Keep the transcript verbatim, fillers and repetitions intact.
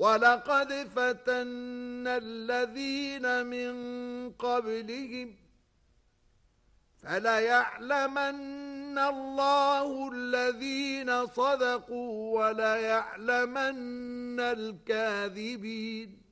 وَلَقَدْ فَتَنَّا الَّذِينَ مِنْ قَبْلِهِمْ فَلَيَعْلَمَنَّ اللَّهُ الَّذِينَ صَدَقُوا وَلَيَعْلَمَنَّ الْكَاذِبِينَ